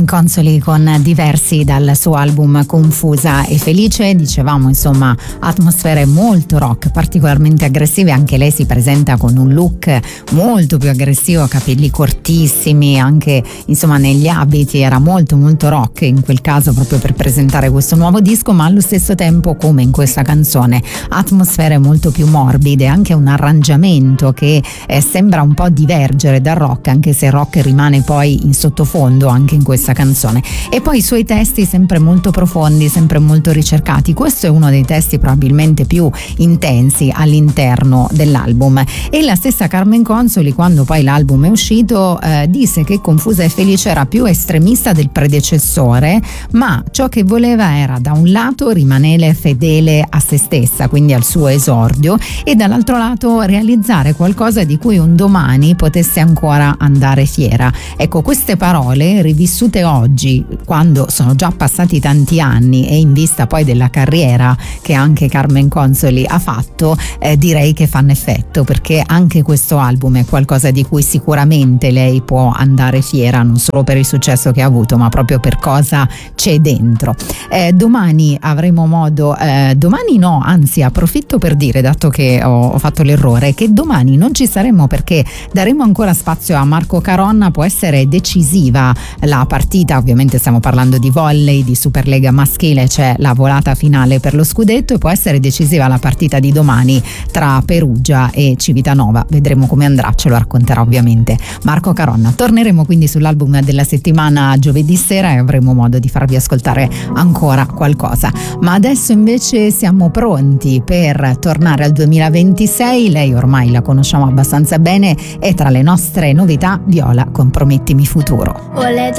Consoli con Diversi dal suo album Confusa e Felice. Dicevamo insomma atmosfere molto rock, particolarmente aggressive. Anche lei si presenta con un look molto più aggressivo, capelli cortissimi, anche insomma negli abiti era molto molto rock in quel caso, proprio per presentare questo nuovo disco, ma allo stesso tempo, come in questa canzone, atmosfere molto più morbide, anche un arrangiamento che sembra un po' divergere dal rock, anche se il rock rimane poi in sottofondo anche in questa canzone. E poi i suoi testi sempre molto profondi, sempre molto ricercati. Questo è uno dei testi probabilmente più intensi all'interno dell'album. E la stessa Carmen Consoli, quando poi l'album è uscito, disse che Confusa e Felice era più estremista del predecessore, ma ciò che voleva era da un lato rimanere fedele a se stessa, quindi al suo esordio, e dall'altro lato realizzare qualcosa di cui un domani potesse ancora andare fiera. Ecco, queste parole rivissute oggi, quando sono già passati tanti anni e in vista poi della carriera che anche Carmen Consoli ha fatto, direi che fanno effetto, perché anche questo album è qualcosa di cui sicuramente lei può andare fiera, non solo per il successo che ha avuto, ma proprio per cosa c'è dentro. Domani avremo modo, domani no, anzi approfitto per dire, dato che ho fatto l'errore, che domani non ci saremo perché daremo ancora spazio a Marco Caronna. Può essere decisiva la partita, ovviamente stiamo parlando di volley, di Superlega maschile, c'è la volata finale per lo scudetto, e può essere decisiva la partita di domani tra Perugia e Civitanova. Vedremo come andrà, ce lo racconterà ovviamente Marco Caronna. Torneremo quindi sull'album della settimana giovedì sera e avremo modo di farvi ascoltare ancora qualcosa. Ma adesso invece siamo pronti per tornare al 2026. Lei ormai la conosciamo abbastanza bene, è tra le nostre novità Viola con Promettimi Futuro.